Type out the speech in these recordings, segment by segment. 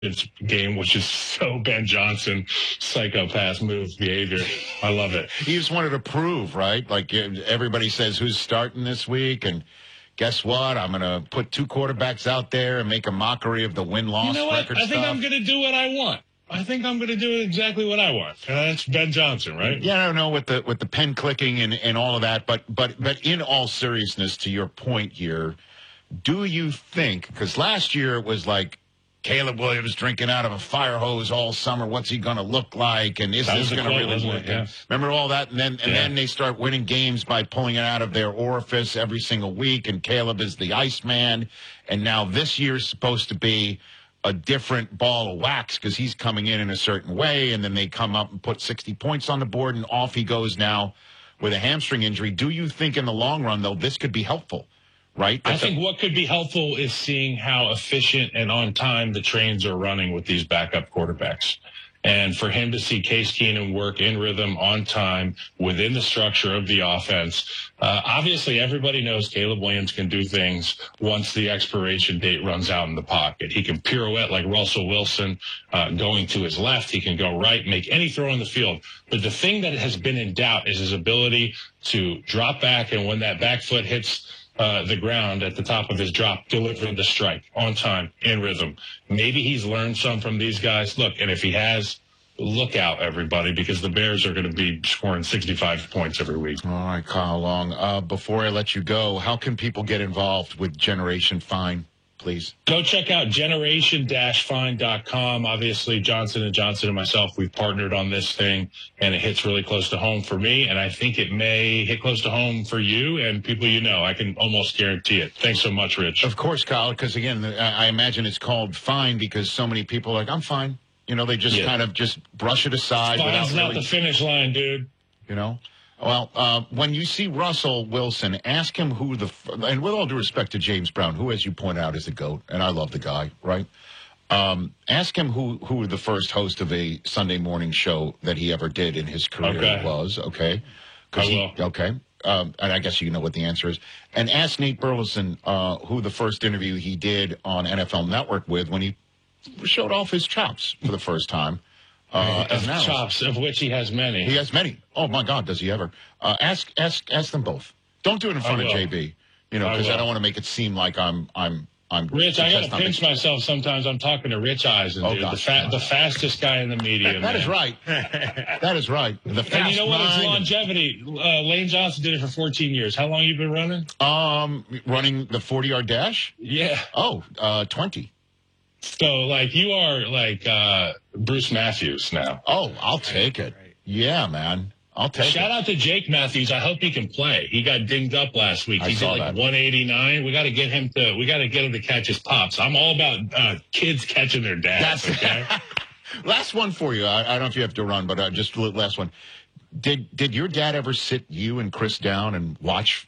game, which is so Ben Johnson, psychopath move behavior. I love it. He just wanted to prove, right? Like everybody says who's starting this week, and guess what? I'm going to put two quarterbacks out there and make a mockery of the win-loss record I think stuff. I'm going to do what I want. I think I'm going to do exactly what I want. That's Ben Johnson, right? Yeah, I don't know with the pen clicking and all of that, but in all seriousness, to your point here, do you think, because last year it was like Caleb Williams drinking out of a fire hose all summer, what's he going to look like, and is this going to really work? Yeah. Remember all that? And then they start winning games by pulling it out of their orifice every single week, and Caleb is the Iceman, and now this year's supposed to be a different ball of wax because he's coming in a certain way, and then they come up and put 60 points on the board, and off he goes now with a hamstring injury. Do you think in the long run, though, this could be helpful, right? I think what could be helpful is seeing how efficient and on time the trains are running with these backup quarterbacks. And for him to see Case Keenum work in rhythm on time within the structure of the offense. Obviously, everybody knows Caleb Williams can do things once the expiration date runs out in the pocket. He can pirouette like Russell Wilson going to his left. He can go right, make any throw on the field. But the thing that has been in doubt is his ability to drop back, and when that back foot hits the ground at the top of his drop, delivering the strike on time, in rhythm. Maybe he's learned some from these guys. Look, and if he has, look out, everybody, because the Bears are going to be scoring 65 points every week. All right, Kyle Long. Before I let you go, how can people get involved with Generation Fine, please? Go check out generation-fine.com. Obviously, Johnson & Johnson and myself, we've partnered on this thing, and it hits really close to home for me, and I think it may hit close to home for you and people you know. I can almost guarantee it. Thanks so much, Rich. Of course, Kyle, because, again, I imagine it's called fine because so many people are like, I'm fine. You know, they just kind of just brush it aside. Fine's not the finish line, dude. You know? Well, when you see Russell Wilson, ask him who and with all due respect to James Brown, who, as you point out, is the GOAT, and I love the guy, right? Ask him who the first host of a Sunday morning show that he ever did in his career was, okay? I will. Okay. And I guess you know what the answer is. And ask Nate Burleson who the first interview he did on NFL Network with when he showed off his chops for the first time. Chops, of which he has many. He has many. Oh, my God, does he ever. Ask them both. Don't do it in front of JB, you know, because I don't want to make it seem like I'm Rich, I got to pinch myself sometimes. I'm talking to Rich Eisen, dude, the fastest guy in the media. That is right. That is right. The fast and you know what? It's mind. longevity. Lane Johnson did it for 14 years. How long you been running? Running the 40-yard dash? Yeah. 20. So, like, you are like Bruce Matthews now. Oh, I'll take it. Right. Yeah, man. I'll take it. Shout out to Jake Matthews. I hope he can play. He got dinged up last week. He did like 189. We got to get him to catch his pops. I'm all about kids catching their dads. Okay? Last one for you. I don't know if you have to run, but just last one. Did your dad ever sit you and Chris down and watch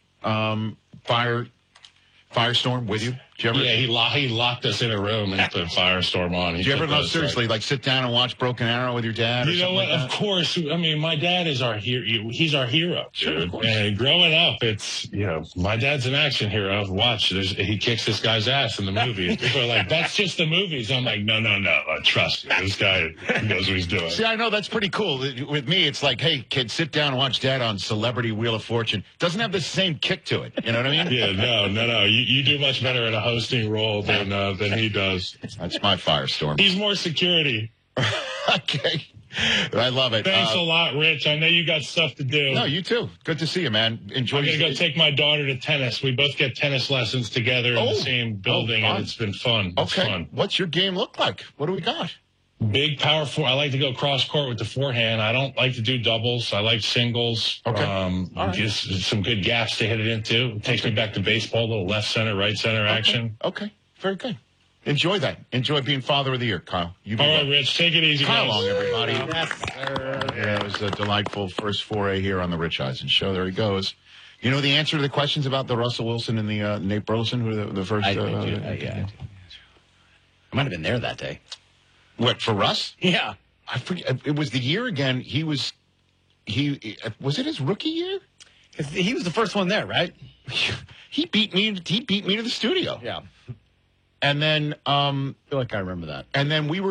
Firestorm with you? Did you ever? Yeah, he locked us in a room and put Firestorm on. Did you ever, no, seriously, like sit down and watch Broken Arrow with your dad? You know what? Like of course. I mean, my dad is our hero. He's our hero, dude. Sure, and growing up, it's, you know, my dad's an action hero. Watch, he kicks this guy's ass in the movie. People are like, that's just the movies. I'm like, no. Trust me, this guy knows what he's doing. See, I know that's pretty cool. With me, it's like, hey, kid, sit down and watch Dad on Celebrity Wheel of Fortune. Doesn't have the same kick to it. You know what I mean? Yeah, no. You do much better in a hosting role than he does. That's my Firestorm. He's more security. Okay. I love it. Thanks a lot, Rich. I know you got stuff to do. No, you too. Good to see you, man. Enjoy. I'm going to go take my daughter to tennis. We both get tennis lessons together in the same building, and it's been fun. It's fun. What's your game look like? What do we got? Big power forward. I like to go cross court with the forehand. I don't like to do doubles. I like singles. Okay. Just some good gaps to hit it into. It takes me back to baseball, a little left center, right center action. Okay. Very good. Enjoy that. Enjoy being Father of the Year, Kyle. All right, Rich. Take it easy, Kyle guys. Long, everybody. Yes, sir. Yeah, it was a delightful first foray here on the Rich Eisen Show. There he goes. You know the answer to the questions about the Russell Wilson and the Nate Burleson, who were the first? I might have been there that day. What, for Russ? Yeah. I forget. It was the year again. Was it his rookie year? He was the first one there, right? He beat me to the studio. Yeah. And then I feel like I remember that. and then we were